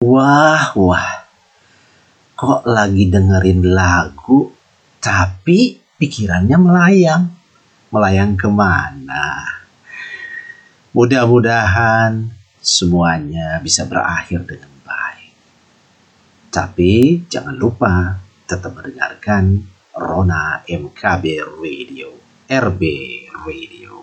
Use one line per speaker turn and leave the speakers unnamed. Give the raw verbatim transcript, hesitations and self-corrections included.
Wah, wah, kok lagi dengerin lagu, tapi pikirannya melayang. Melayang kemana? Mudah-mudahan semuanya bisa berakhir dengan baik. Tapi jangan lupa tetap mendengarkan Rona M K B Radio, R B Radio.